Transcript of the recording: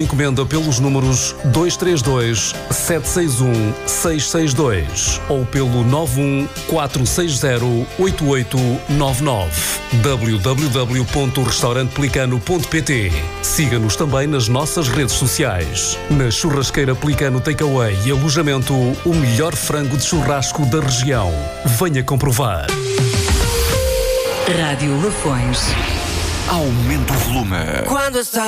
encomenda pelos números 232-761-662 ou pelo 914608899. www.restaurantepelicano.pt. Siga-nos também nas nossas redes sociais. Na Churrasqueira Pelicano Takeaway e alojamento, o melhor frango de churrasco da região. Venha comprovar. Rádio Lafões. Aumenta o volume. Quando está